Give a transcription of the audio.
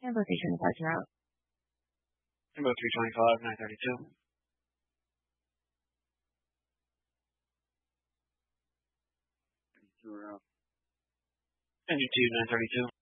Hambo Station departure route. Hambo 325, 932. 32 route. Engine 2, 932.